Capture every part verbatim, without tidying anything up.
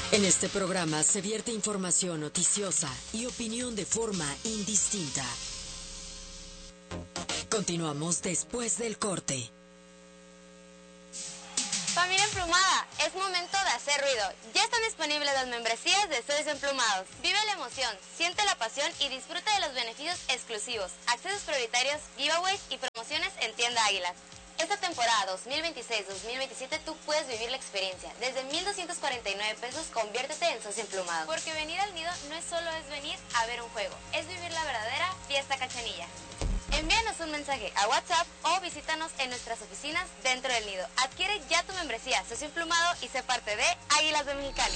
En este programa se vierte información noticiosa y opinión de forma indistinta. Continuamos después del corte. Familia Emplumada, es momento de hacer ruido. Ya están disponibles las membresías de Socios Emplumados. Vive la emoción, siente la pasión y disfruta de los beneficios exclusivos, accesos prioritarios, giveaways y promociones en Tienda Águilas. Esta temporada dos mil veintiséis dos mil veintisiete tú puedes vivir la experiencia. Desde mil doscientos cuarenta y nueve pesos, conviértete en socio emplumado. Porque venir al nido no es solo es venir a ver un juego, es vivir la verdadera fiesta cachanilla. Envíanos un mensaje a WhatsApp o visítanos en nuestras oficinas dentro del nido. Adquiere ya tu membresía socio emplumado y sé parte de Águilas de Mexicali.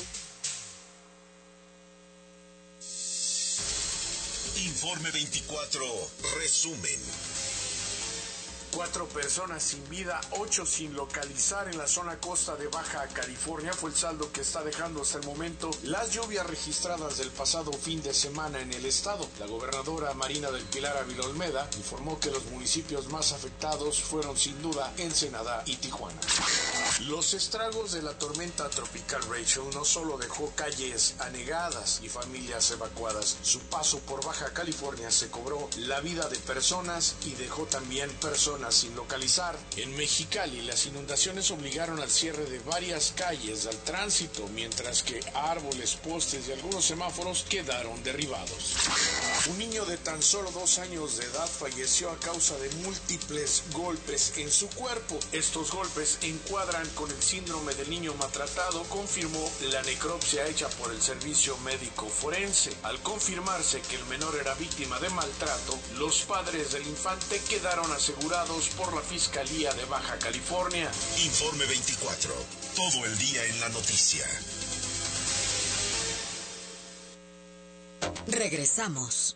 Informe veinticuatro, resumen. Cuatro personas sin vida, ocho sin localizar en la zona costa de Baja California fue el saldo que está dejando hasta el momento las lluvias registradas del pasado fin de semana en el estado. La gobernadora Marina del Pilar Ávila Olmeda informó que los municipios más afectados fueron sin duda Ensenada y Tijuana. Los estragos de la tormenta tropical Rachel no solo dejó calles anegadas y familias evacuadas, su paso por Baja California se cobró la vida de personas y dejó también personas sin localizar. En Mexicali, las inundaciones obligaron al cierre de varias calles al tránsito, mientras que árboles, postes y algunos semáforos quedaron derribados. Un niño de tan solo dos años de edad falleció a causa de múltiples golpes en su cuerpo. Estos golpes encuadran con el síndrome del niño maltratado, confirmó la necropsia hecha por el servicio médico forense. Al confirmarse que el menor era víctima de maltrato, los padres del infante quedaron asegurados por la Fiscalía de Baja California. Informe veinticuatro, todo el día en la noticia. Regresamos.